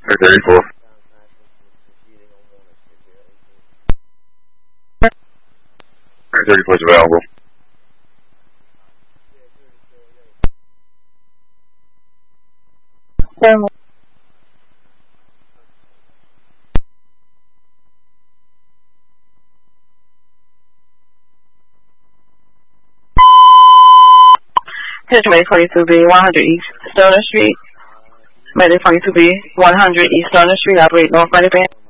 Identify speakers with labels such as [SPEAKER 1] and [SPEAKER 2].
[SPEAKER 1] 34. 34 is available.
[SPEAKER 2] Here's Mayday 42B, 100 East Stoner Street. Mayday 42B, 100 East Stoner Street, operate North Miami.